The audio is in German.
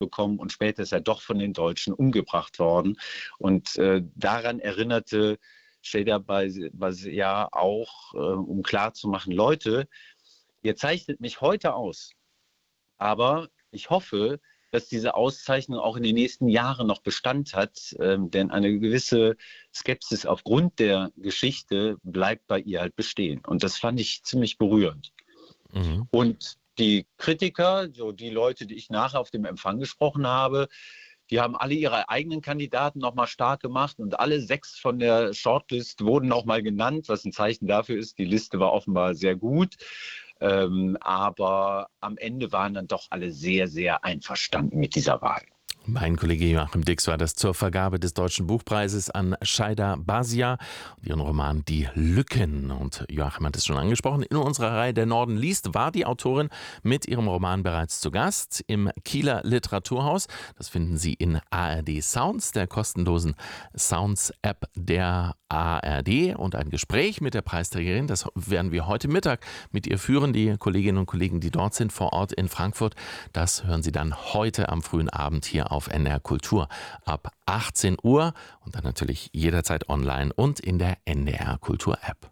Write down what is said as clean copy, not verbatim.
bekommen und später ist er doch von den Deutschen umgebracht worden. Und daran erinnerte Cheda Basiar auch, um klarzumachen, Leute, ihr zeichnet mich heute aus, aber ich hoffe, dass diese Auszeichnung auch in den nächsten Jahren noch Bestand hat, denn eine gewisse Skepsis aufgrund der Geschichte bleibt bei ihr halt bestehen. Und das fand ich ziemlich berührend. Mhm. Und die Kritiker, so die Leute, die ich nachher auf dem Empfang gesprochen habe, die haben alle ihre eigenen Kandidaten nochmal stark gemacht und alle 6 von der Shortlist wurden nochmal genannt, was ein Zeichen dafür ist, die Liste war offenbar sehr gut. Aber am Ende waren dann doch alle sehr, sehr einverstanden mit dieser Wahl. Mein Kollege Joachim Dix war das zur Vergabe des Deutschen Buchpreises an Cheda Basiar und ihren Roman Die Lücken. Und Joachim hat es schon angesprochen, in unserer Reihe Der Norden liest war die Autorin mit ihrem Roman bereits zu Gast im Kieler Literaturhaus. Das finden Sie in ARD Sounds, der kostenlosen Sounds-App der ARD. Und ein Gespräch mit der Preisträgerin, das werden wir heute Mittag mit ihr führen. Die Kolleginnen und Kollegen, die dort sind, vor Ort in Frankfurt, das hören Sie dann heute am frühen Abend hier auf NDR Kultur ab 18 Uhr und dann natürlich jederzeit online und in der NDR Kultur App.